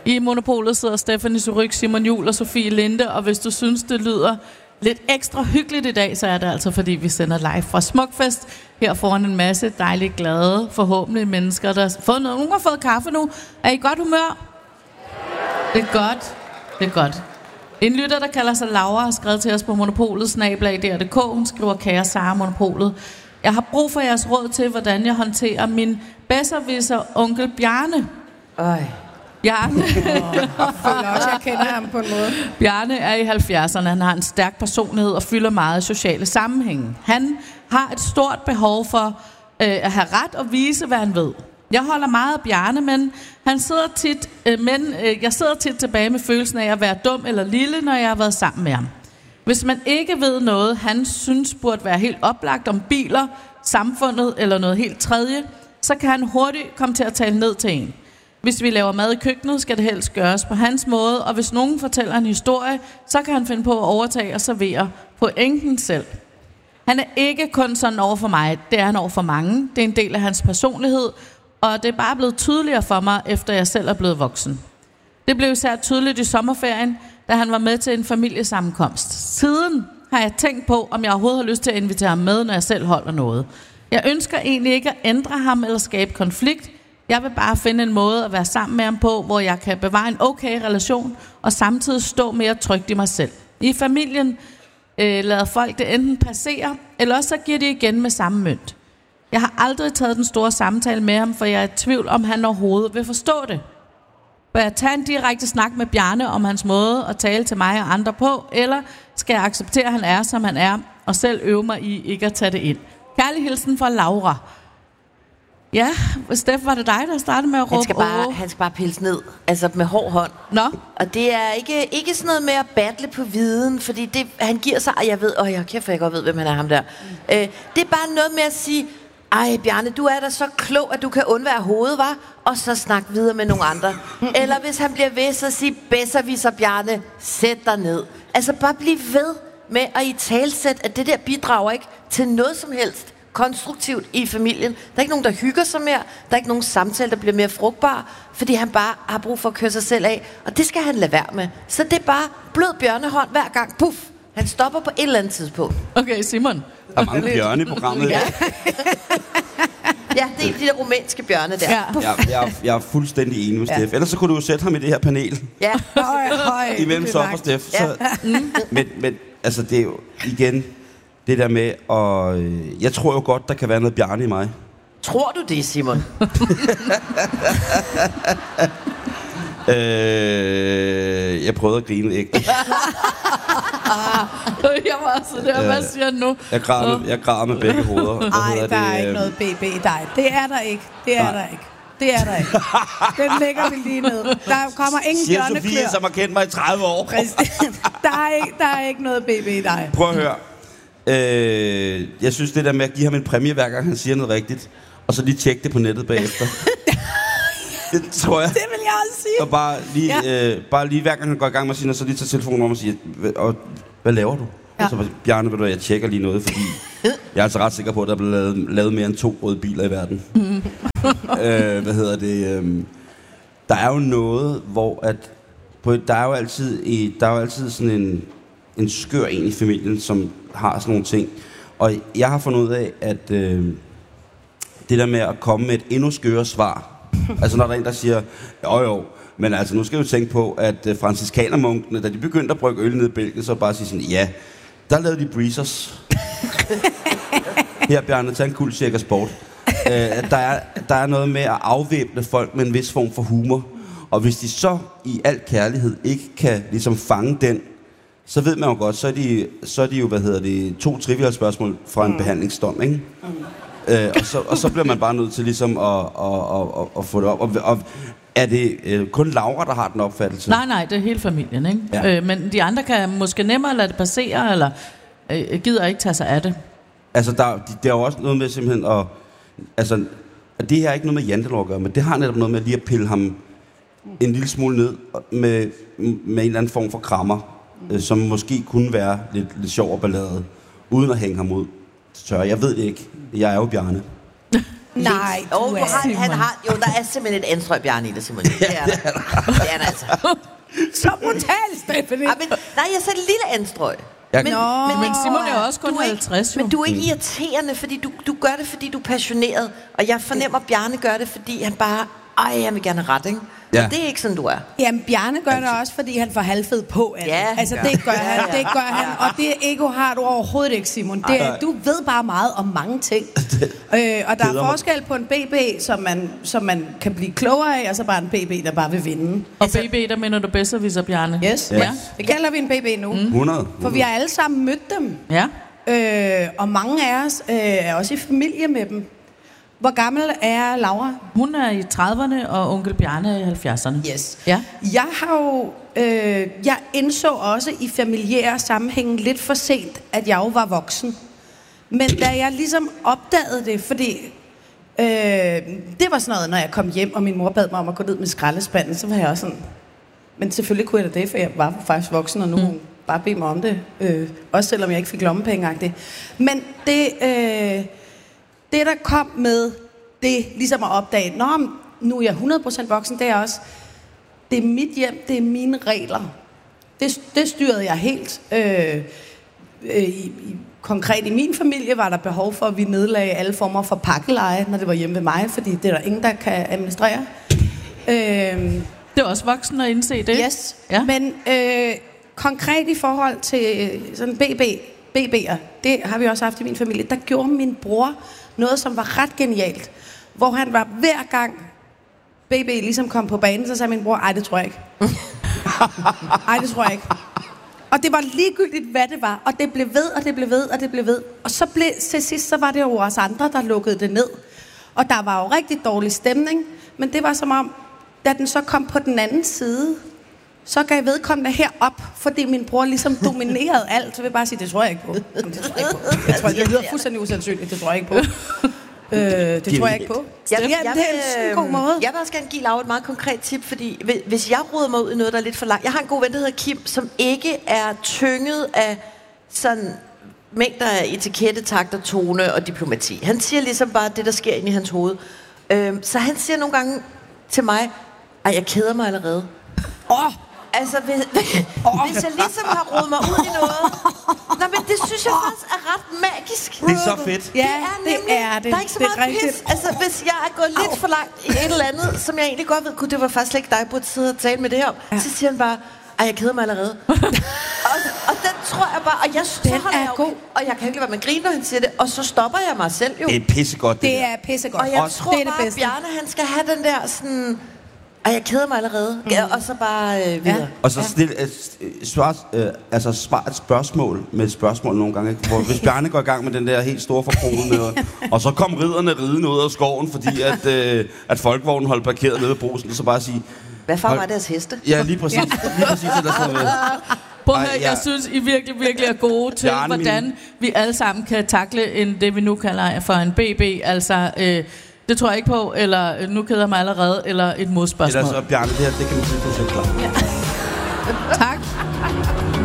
I Monopolet sidder Stephanie Surryk, Simon Juhl og Sofie Linde, og hvis du synes, det lyder lidt ekstra hyggeligt i dag, så er det altså, fordi vi sender live fra Smukfest her foran en masse dejligt glade, forhåbentlig mennesker, der har fået noget. Nogen har fået kaffe nu. Er I godt humør? Det er godt. Det er godt. En lytter, der kalder sig Laura, har skrevet til os på monopolet@dr.dk. Hun skriver: Kære Sara Monopolet, jeg har brug for jeres råd til, hvordan jeg håndterer min bedservisser onkel Bjarne. Bjarne. Jeg kender ham på en måde. Bjarne er i 70'erne. Han har en stærk personlighed og fylder meget sociale sammenhænge. Han har et stort behov for at have ret og vise, hvad han ved. Jeg holder meget af Bjarne, men jeg sidder tit tilbage med følelsen af at være dum eller lille, når jeg har været sammen med ham. Hvis man ikke ved noget, han synes burde være helt oplagt om biler, samfundet eller noget helt tredje, så kan han hurtigt komme til at tale ned til en. Hvis vi laver mad i køkkenet, skal det helst gøres på hans måde, og hvis nogen fortæller en historie, så kan han finde på at overtage og servere pointen selv. Han er ikke kun sådan over for mig, det er han over for mange. Det er en del af hans personlighed, og det er bare blevet tydeligere for mig, efter jeg selv er blevet voksen. Det blev især tydeligt i sommerferien, da han var med til en familiesammenkomst. Siden har jeg tænkt på, om jeg overhovedet har lyst til at invitere ham med, når jeg selv holder noget. Jeg ønsker egentlig ikke at ændre ham eller skabe konflikt. Jeg vil bare finde en måde at være sammen med ham på, hvor jeg kan bevare en okay relation, og samtidig stå mere trygt i mig selv. I familien lader folk det enten passere, eller også så giver de igen med samme mønt. Jeg har aldrig taget den store samtale med ham, for jeg er i tvivl, om han overhovedet vil forstå det. Bør jeg tage en direkte snak med Bjarne om hans måde at tale til mig og andre på, eller skal jeg acceptere, at han er, som han er, og selv øve mig i ikke at tage det ind? Kærlig hilsen fra Laura. Ja, Steff, var det dig, der startede med at råbe? Han skal bare pilse ned, altså med hård hånd. Nå? Og det er ikke sådan noget med at battle på viden, fordi han giver sig, og jeg ved, jeg kæft, jeg godt ved, hvem han er, ham der. Det er bare noget med at sige, ej Bjarne, du er da så klog, at du kan undvære hovedet, var, og så snakke videre med nogle andre. Eller hvis han bliver ved, så sige, bedserviser Bjarne, sæt dig ned. Altså bare bliv ved med at italesætte, at det der bidrager ikke til noget som helst konstruktivt i familien. Der er ikke nogen, der hygger sig mere. Der er ikke nogen samtale, der bliver mere frugtbar, fordi han bare har brug for at køre sig selv af. Og det skal han lade være med. Så det er bare blød bjørnehånd hver gang. Puff! Han stopper på et eller andet tidspunkt. Okay, Simon. Der er mange bjørne i programmet. Ja, det er de der romanske bjørne der. Ja. Jeg er fuldstændig enig med Steff. Ellers så kunne du jo sætte ham i det her panel. Ja. Imellem så og Steff. Så, men altså, det er jo igen det der med, og jeg tror jo godt, der kan være noget Bjarne i mig. Tror du det, Simon? Jeg prøvede at grine ægte. Jeg var også der, hvad siger han nu? Jeg græder med begge hoveder. Nej, der er ikke noget BB i dig. Det er der ikke. Det er der ikke. Det er der ikke. Den lægger vi lige ned. Der kommer ingen bjørneklør. Siger Sofie, som har kendt mig i 30 år. Der er ikke noget BB i dig. Prøv at høre. Jeg synes det der med at give ham en præmie hver gang han siger noget rigtigt, og så lige tjekke det på nettet bagefter. Det tror jeg. Det vil jeg også sige. Og bare lige hver gang han går i gang med sin, og så lige tager telefonen om og siger, hvad laver du? Ja. Og så Bjarne, ved du, jeg tjekker lige noget, fordi jeg er altså ret sikker på, at der er blevet lavet mere end 2 røde biler i verden. Der er jo noget, hvor at der er jo altid sådan en skør en i familien, som har sådan nogle ting. Og jeg har fundet ud af, at det der med at komme med et endnu skøre svar, altså når der er en, der siger, jo, men altså nu skal vi jo tænke på, at franciskanermunkene, da de begyndte at brygge øl ned i Belgien, så bare sige sådan, ja, der lavede de breezers. Her, Bjarne, tag en kul cirka sport. Der er noget med at afvæbne folk med en vis form for humor. Og hvis de så i al kærlighed ikke kan ligesom fange den, så ved man jo godt, så er de jo, 2 triviale spørgsmål fra en behandlingsdom, ikke? Og så bliver man bare nødt til ligesom at få det op. Og er det kun Laura, der har den opfattelse? Nej, det er hele familien, ikke? Ja. Men de andre kan måske nemmere lade det passere, eller gider ikke tage sig af det. Altså, der er jo også noget med simpelthen at... Altså, det her er ikke noget med jantelov at gøre, men det har netop noget med lige at pille ham en lille smule ned med en eller anden form for krammer, som måske kunne være lidt sjov og ballade, uden at hænge ham ud tør. Jeg ved det ikke. Jeg er jo Bjarne. Nej, du er han har, jo, der er simpelthen et anstrøg, Bjarne, i det, Simon. Det er der. Det er der altså. så brutalt, Stephanie. Nej, jeg sagde et lille anstrøg. Men Simon er også kun 50, jo. Men du er ikke irriterende, fordi du gør det, fordi du er passioneret. Og jeg fornemmer, at Bjarne gør det, fordi han bare... jeg vil gerne ret, ikke? Ja. Det er ikke sådan, du er. Jamen, Bjarne gør det også, fordi han får halvfed på. Altså, det gør han, det gør han. Og det ego har du overhovedet ikke, Simon. Du ved bare meget om mange ting. Og der er forskel på en BB, som man kan blive klogere af, og så bare en BB, der bare vil vinde. Og BB, der mener du bedre, Bjarne? Yes. Ja. Det kalder vi en BB nu. 100. For vi har alle sammen mødt dem. Ja. Og mange af os er også i familie med dem. Hvor gammel er Laura? Hun er i 30'erne, og onkel Bjarne er i 70'erne. Yes. Ja. Jeg har jo... jeg indså også i familiære sammenhænge lidt for sent, at jeg jo var voksen. Men da jeg ligesom opdagede det, fordi... det var sådan noget, når jeg kom hjem, og min mor bad mig om at gå ned med skraldespanden, så var jeg også sådan... Men selvfølgelig kunne jeg da det, for jeg var faktisk voksen, og nu bare bede mig om det. Også selvom jeg ikke fik lommepenge-agtigt. Men det, der kom med det, ligesom at opdage, nu er jeg 100% voksen, det er også, det er mit hjem, det er mine regler. Det styrede jeg helt. Konkret i min familie var der behov for, at vi nedlagde alle former for pakkeleje, når det var hjemme ved mig, fordi det er der ingen, der kan administrere. Det er også voksen at indse det. Yes, ja. Men konkret i forhold til sådan BB'er, det har vi også haft i min familie, der gjorde min bror noget, som var ret genialt. Hvor han var hver gang BB ligesom kom på banen, så sagde min bror, det tror jeg ikke. Det tror jeg ikke. Og det var ligegyldigt, hvad det var. Og det blev ved, og det blev ved, og det blev ved. Og så til sidst, så var det jo os andre, der lukkede det ned. Og der var jo rigtig dårlig stemning. Men det var som om, da den så kom på den anden side, så gav vedkommende herop, fordi min bror ligesom dominerede alt. Så vil jeg bare sige, det tror jeg ikke på. Det lyder fuldstændig usandsynligt, det tror jeg ikke på. Det tror jeg ikke på. Det er en god måde. Jeg vil også gerne give Laura et meget konkret tip, fordi hvis jeg roder mig ud i noget, der er lidt for langt. Jeg har en god ven, der hedder Kim, som ikke er tynget af sådan mængder af etikette, takter, tone og diplomati. Han siger ligesom bare det, der sker inde i hans hoved. Så han siger nogle gange til mig, jeg keder mig allerede. Altså, hvis jeg ligesom har rodet mig ud i noget... Nå, men det synes jeg faktisk er ret magisk. Det er så fedt. Ja, det er det. Der er ikke så meget pis. Altså, hvis jeg er gået lidt for langt i et eller andet, som jeg egentlig godt ved, gud, det var faktisk ikke dig, jeg burde sidde og tale med det her om, så siger han bare, jeg keder mig allerede. og den tror jeg bare... Og jeg den er god. Og jeg kan ikke lade være med at grine, når han siger det. Og så stopper jeg mig selv jo. Det er pissegodt, det er pissegodt. Og jeg tror bare, at Bjarne, han skal have den der sådan... jeg keder mig allerede. Og så bare videre. Og så svar et spørgsmål med et spørgsmål nogle gange. Ikke? Hvor, hvis Bjarne går i gang med den der helt store forkrogede med, og så kom ridderne ridende ud af skoven, fordi at folkevognen holdt parkeret nede ved Brugsen, så bare sige... Hvad far var deres heste? Ja, lige præcis. Lige præcis det, der sådan noget. Jeg synes, I virkelig er gode til, hvordan vi alle sammen kan takle det, vi nu kalder for en BB. Altså... det tror jeg ikke på, eller nu keder jeg mig allerede, eller et modspørgsmål. Ellers så, Bjarne, det kan man sige, det er klart. Tak.